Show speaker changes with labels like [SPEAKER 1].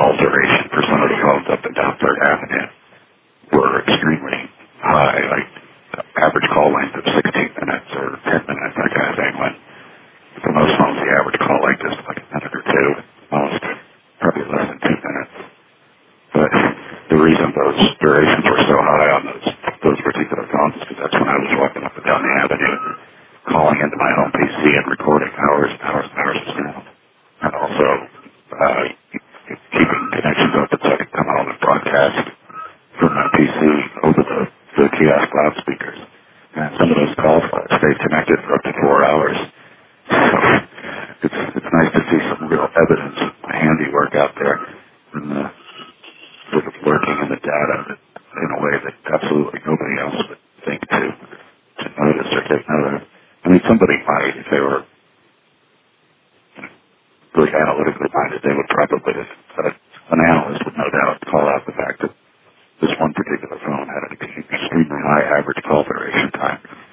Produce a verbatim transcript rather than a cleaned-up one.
[SPEAKER 1] call duration for some of the phones up and down Third Avenue were extremely high, like average call length of sixteen minutes or ten minutes, that kind of thing. When for most phones, the average call length is like a minute or two, most probably less than two minutes. But the reason those durations were so high on those those particular phones is because that's when I was walking up and down the avenue, calling into my home P C and recording hours and hours and hours of sound, and also uh, keeping connections open so I could come home and broadcast from my P C over the, the kiosk loudspeakers. And some of those calls stayed connected for up to four hours. So it's it's nice to see some real evidence of my handiwork out there, and the sort of working in the data in a way that absolutely nobody else would think to to notice or take note of. I mean, somebody might, if they were really analytically minded, they would probably, uh, an analyst would no doubt call out the fact that this one particular phone had an extremely high average call duration time.